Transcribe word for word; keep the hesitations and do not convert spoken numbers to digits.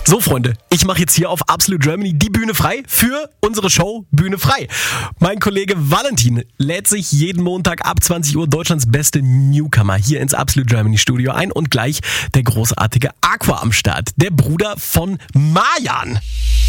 So, Freunde, ich mache jetzt hier auf Absolute Germany die Bühne frei für unsere Show Bühne frei. Mein Kollege Valentin lädt sich jeden Montag ab zwanzig Uhr Deutschlands beste Newcomer hier ins Absolute Germany Studio ein und gleich der großartige Aqua am Start, der Bruder von Marjan.